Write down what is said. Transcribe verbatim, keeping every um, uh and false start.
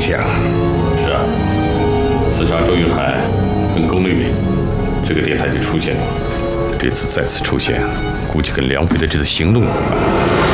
现了。 是啊，刺杀周云海跟龚丽丽，这个电台就出现过。这次再次出现，估计跟梁飞的这次行动有关。